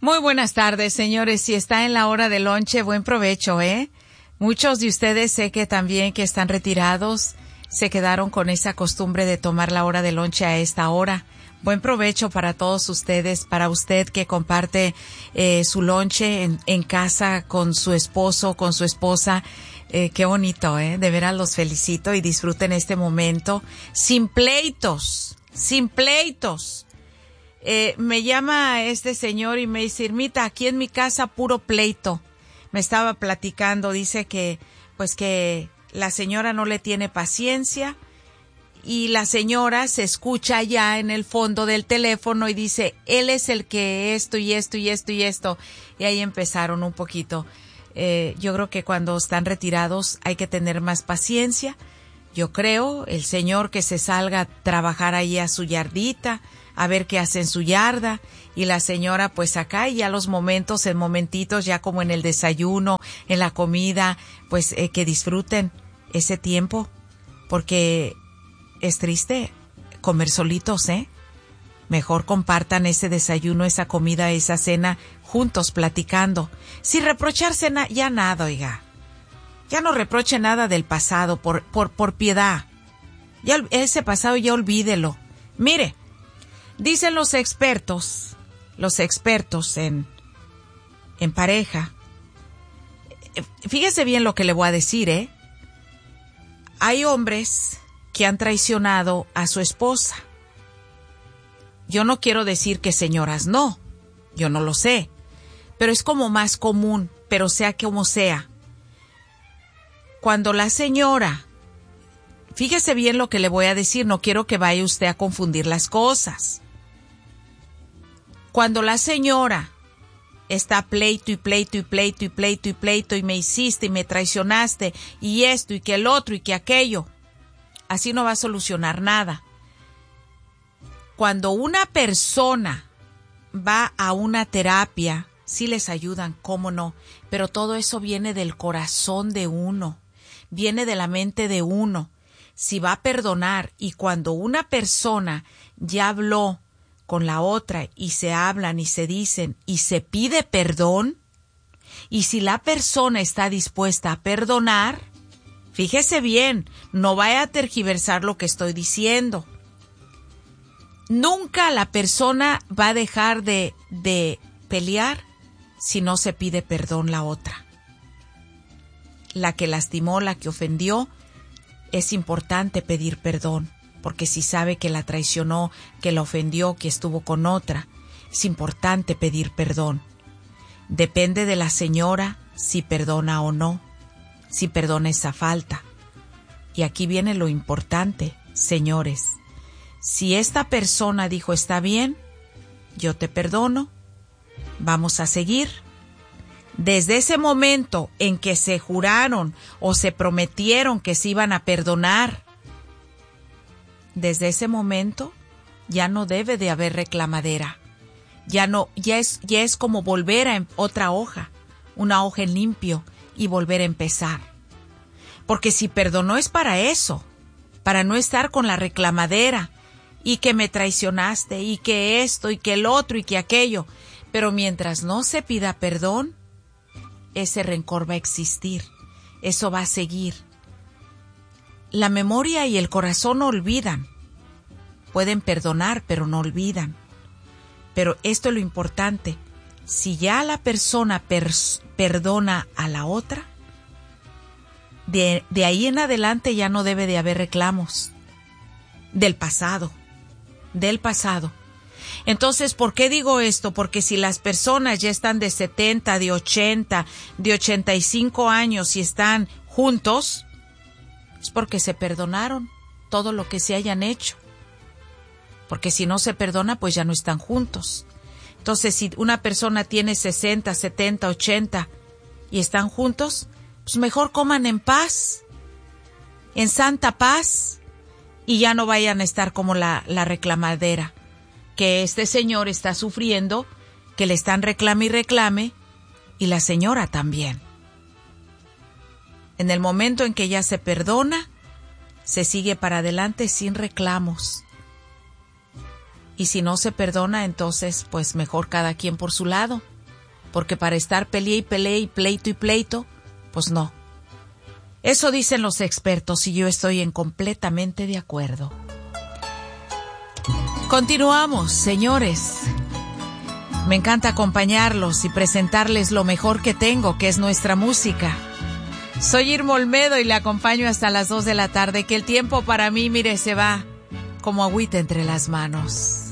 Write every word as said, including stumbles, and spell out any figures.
Muy buenas tardes, señores. Si está en la hora de lonche, buen provecho, ¿eh? Muchos de ustedes sé que también que están retirados se quedaron con esa costumbre de tomar la hora de lonche a esta hora. Buen provecho para todos ustedes, para usted que comparte eh, su lonche en, en casa con su esposo, con su esposa. Eh, qué bonito, ¿eh? De veras los felicito y disfruten este momento sin pleitos, sin pleitos. Eh, me llama este señor y me dice, Irmita, aquí en mi casa puro pleito. Me estaba platicando, dice que, pues que la señora no le tiene paciencia y la señora se escucha allá en el fondo del teléfono y dice, él es el que esto y esto y esto y esto. Y ahí empezaron un poquito. Eh, yo creo que cuando están retirados hay que tener más paciencia. Yo creo, el señor que se salga a trabajar ahí a su yardita, a ver qué hace en su yarda, y la señora pues acá, y ya los momentos, en momentitos, ya como en el desayuno, en la comida, pues eh, que disfruten ese tiempo, porque es triste comer solitos, ¿eh? Mejor compartan ese desayuno, esa comida, esa cena, juntos, platicando, sin reprocharse na- ya nada, oiga. Ya no reproche nada del pasado, por, por, por piedad. Ya ese pasado ya olvídelo. Mire, dicen los expertos, los expertos en, en pareja, fíjese bien lo que le voy a decir, ¿eh? Hay hombres que han traicionado a su esposa. Yo no quiero decir que señoras no, yo no lo sé, pero es como más común, pero sea como sea. Cuando la señora, fíjese bien lo que le voy a decir, no quiero que vaya usted a confundir las cosas. Cuando la señora está pleito y pleito y pleito y pleito y pleito y me hiciste y me traicionaste y esto y que el otro y que aquello, así no va a solucionar nada. Cuando una persona va a una terapia, sí les ayudan, cómo no, pero todo eso viene del corazón de uno, viene de la mente de uno. Si va a perdonar y cuando una persona ya habló con la otra y se hablan y se dicen y se pide perdón, y si la persona está dispuesta a perdonar, fíjese bien, no vaya a tergiversar lo que estoy diciendo. Nunca la persona va a dejar de, de pelear si no se pide perdón la otra. La que lastimó, la que ofendió, es importante pedir perdón, porque si sabe que la traicionó, que la ofendió, que estuvo con otra, es importante pedir perdón. Depende de la señora si perdona o no, si perdona esa falta. Y aquí viene lo importante, señores. Si esta persona dijo está bien, yo te perdono, vamos a seguir. Desde ese momento en que se juraron o se prometieron que se iban a perdonar, desde ese momento ya no debe de haber reclamadera. Ya no, ya es, ya es como volver a otra hoja, una hoja en limpio y volver a empezar. Porque si perdonó es para eso, para no estar con la reclamadera y que me traicionaste y que esto y que el otro y que aquello. Pero mientras no se pida perdón, ese rencor va a existir, eso va a seguir. La memoria y el corazón no olvidan, pueden perdonar pero no olvidan. Pero esto es lo importante, si ya la persona pers- perdona a la otra, de, de ahí en adelante ya no debe de haber reclamos del pasado, del pasado. Entonces, ¿por qué digo esto? Porque si las personas ya están de setenta, de ochenta, de ochenta y cinco años y están juntos, es porque se perdonaron todo lo que se hayan hecho. Porque si no se perdona, pues ya no están juntos. Entonces, si una persona tiene sesenta, setenta, ochenta y están juntos, pues mejor coman en paz, en santa paz, y ya no vayan a estar como la, la reclamadera, que este señor está sufriendo, que le están reclame y reclame, y la señora también. En el momento en que ya se perdona, se sigue para adelante sin reclamos. Y si no se perdona, entonces pues mejor cada quien por su lado. porque para estar peleé y peleé y pleito y pleito, pues no. Eso dicen los expertos y yo estoy en completamente de acuerdo. Continuamos, señores. Me encanta acompañarlos y presentarles lo mejor que tengo, que es nuestra música. Soy Irma Olmedo y le acompaño hasta las dos de la tarde, que el tiempo para mí, mire, se va como agüita entre las manos.